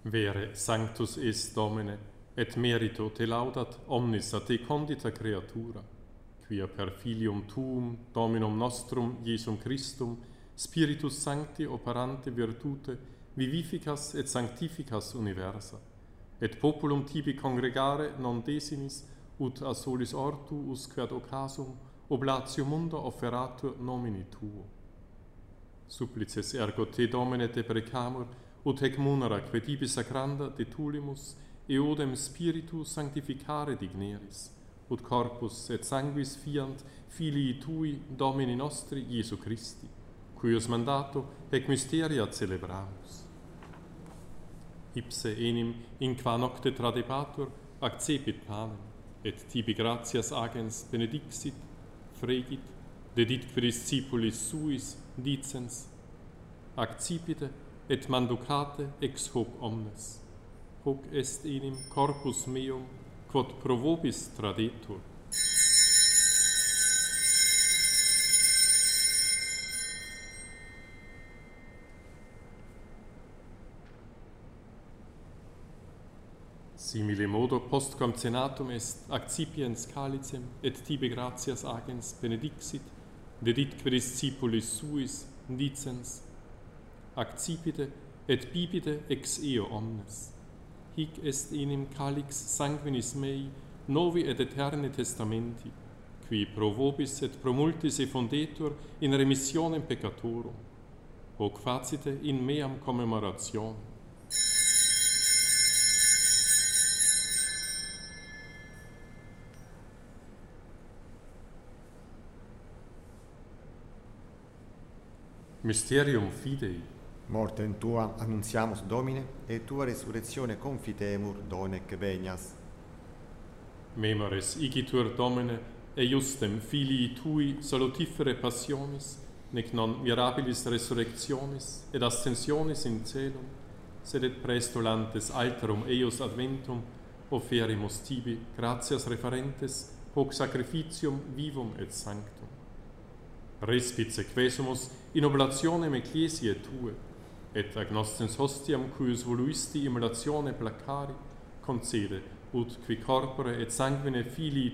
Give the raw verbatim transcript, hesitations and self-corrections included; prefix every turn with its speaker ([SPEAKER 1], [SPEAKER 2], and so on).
[SPEAKER 1] Vere sanctus est Domine, et merito te laudat omnis a te condita creatura, quia per filium tuum, Dominum nostrum, Iesum Christum, Spiritus Sancti operante virtute, vivificas et sanctificas universa, et populum tibi congregare non desinis, ut a solis ortu usque ad occasum oblatio mundo offeratur nomini tuo. Supplices ergo te, Domine, te precamur, ut hec munera que tibi sacranda de tulimus, eodem spiritu sanctificare digneris, ut corpus et sanguis fiant filii tui, Domini nostri, Iesu Christi, cuius mandato hec mysteria celebramus. Ipse enim, in qua nocte tradebatur, accepit panem, et tibi gratias agens benedixit, fregit, dedit per discipulis suis, dicens, accipite et manducate ex hoc omnes. Hoc est enim corpus meum, quod pro vobis tradetur. Simile modo postquam cenatum est accipiens calicem et tibi gratias agens benedixit, dedit per discipulis suis, dicens, accipite et bibite ex eo omnes. Hic est enim calix sanguinis mei, novi et eterni testamenti, qui pro vobis et pro multis effundetur in remissionem peccatorum. Hoc facite in meam commemorationem. Mysterium Fidei.
[SPEAKER 2] Mortem tua annunziamus, Domine, et tua resurrectione confitemur donec venias.
[SPEAKER 1] Memores igitur, Domine, eiustem filii tui salutifere passionis, nec non mirabilis resurrectionis et ascensionis in celum, sed et praestulantes alterum eius adventum offerimus tibi gratias referentes hoc sacrificium vivum et sanctum. Respice quesumus in oblationem ecclesiae tue, et agnostens hostiam cuius voluisti immolatione placari, concede, ut qui corpore et sanguine filii